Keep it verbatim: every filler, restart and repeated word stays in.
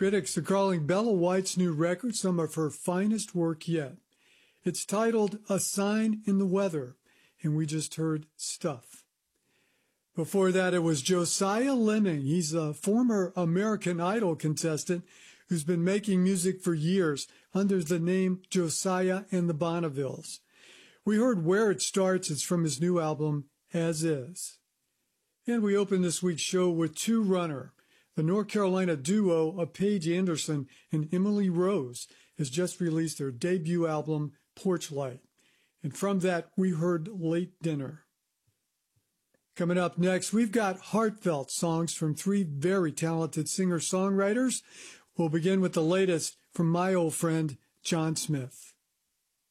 Critics are calling Bella White's new record some of her finest work yet. It's titled A Sign in the Weather, and we just heard Stuff. Before that, it was Josiah Lemming. He's a former American Idol contestant who's been making music for years under the name Josiah and the Bonnevilles. We heard Where It Starts. It's from his new album, As Is. And we opened this week's show with Two Runner. The North Carolina duo of Paige Anderson and Emily Rose has just released their debut album, Porch Light. And from that, we heard Late Dinner. Coming up next, we've got heartfelt songs from three very talented singer-songwriters. We'll begin with the latest from my old friend, John Smith.